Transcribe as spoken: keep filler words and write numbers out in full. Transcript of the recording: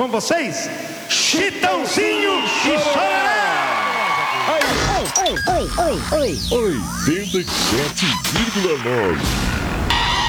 Com vocês, Chitãozinho e Chororó. Oi, oi, oi, oi, oi. oitenta e sete vírgula nove